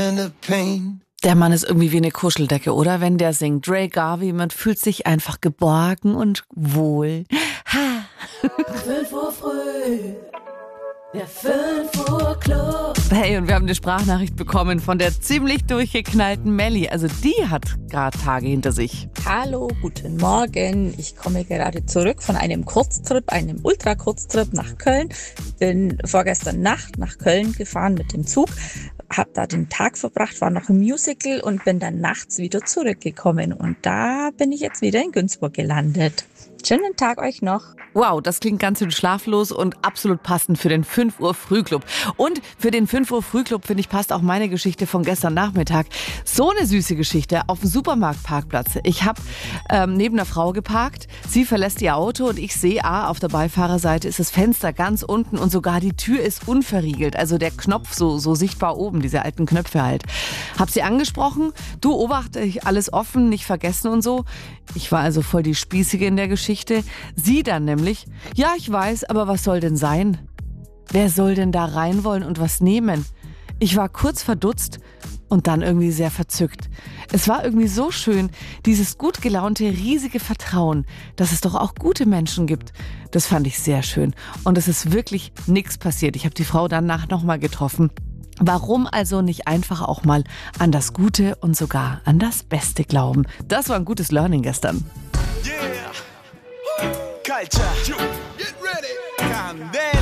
and the pain. Der Mann ist irgendwie wie eine Kuscheldecke, oder? Wenn der singt. Ray Garvey, man fühlt sich einfach geborgen und wohl. Ha! 5 Uhr früh, der 5 Uhr Club. Hey, und wir haben eine Sprachnachricht bekommen von der ziemlich durchgeknallten Melli. Also die hat gerade Tage hinter sich. Hallo, guten Morgen. Ich komme gerade zurück von einem Kurztrip, einem Ultrakurztrip nach Köln. Bin vorgestern Nacht nach Köln gefahren mit dem Zug. Hab da den Tag verbracht, war noch im Musical und bin dann nachts wieder zurückgekommen. Und da bin ich jetzt wieder in Günzburg gelandet. Schönen Tag euch noch. Wow, das klingt ganz schön schlaflos und absolut passend für den 5 Uhr Frühclub. Und für den 5 Uhr Frühclub, finde ich, passt auch meine Geschichte von gestern Nachmittag. So eine süße Geschichte auf dem Supermarktparkplatz. Ich habe neben einer Frau geparkt, sie verlässt ihr Auto und ich sehe, auf der Beifahrerseite ist das Fenster ganz unten und sogar die Tür ist unverriegelt. Also der Knopf so sichtbar oben, diese alten Knöpfe halt. Hab sie angesprochen, du Obacht, alles offen, nicht vergessen und so. Ich war also voll die Spießige in der Geschichte. Sie dann nämlich, ja, ich weiß, aber was soll denn sein? Wer soll denn da rein wollen und was nehmen? Ich war kurz verdutzt und dann irgendwie sehr verzückt. Es war irgendwie so schön, dieses gut gelaunte, riesige Vertrauen, dass es doch auch gute Menschen gibt. Das fand ich sehr schön. Und es ist wirklich nichts passiert. Ich habe die Frau danach nochmal getroffen. Warum also nicht einfach auch mal an das Gute und sogar an das Beste glauben? Das war ein gutes Learning gestern. Yeah. Culture. Get ready. Candela.